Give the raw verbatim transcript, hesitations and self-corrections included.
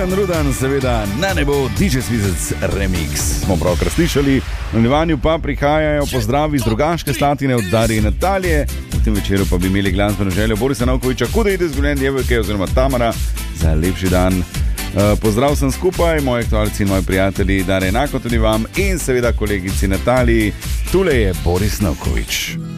Dejan Rudan, seveda na nebo, D J Svizec Remix. Smo pravkar slišali, v nadaljevanju pa prihajajo pozdravi z Rogaške Slatine od Darije in Natalije. V tem večeru pa bi imeli glasbeno željo Borisa Novkoviča, kuda ide zgoljen djevojke oziroma Tamara za lepši dan. Uh, pozdrav sem skupaj, moji aktualci in moji prijatelji, Darija enako tudi vam in seveda kolegici Nataliji. Tule je Boris Novkovič.